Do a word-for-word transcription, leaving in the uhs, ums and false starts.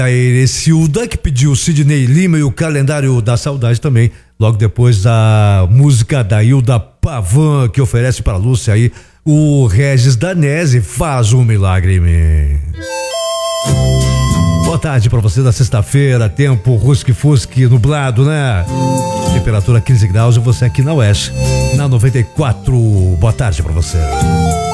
A Erecilda, que pediu Sidney Lima e o Calendário da Saudade também, logo depois da música da Hilda Pavan, que oferece para Lúcia aí o Regis Danese, Faz um Milagre em Mim. Boa tarde para você na sexta-feira, tempo rusque-fusque, nublado, né? Temperatura quinze graus e você aqui na Oeste, na noventa e quatro. Boa tarde para você.